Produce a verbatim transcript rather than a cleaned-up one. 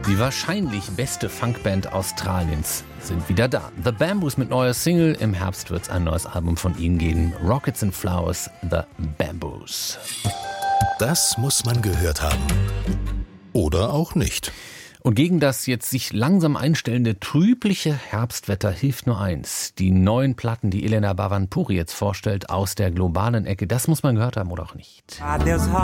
Die wahrscheinlich beste Funkband Australiens sind wieder da. The Bamboos mit neuer Single. Im Herbst wird es ein neues Album von ihnen geben. Rockets and Flowers, The Bamboos. Das muss man gehört haben. Oder auch nicht. Und gegen das jetzt sich langsam einstellende trübliche Herbstwetter hilft nur eins. Die neuen Platten, die Elena Bhavanpuri jetzt vorstellt, aus der globalen Ecke. Das muss man gehört haben oder auch nicht. There's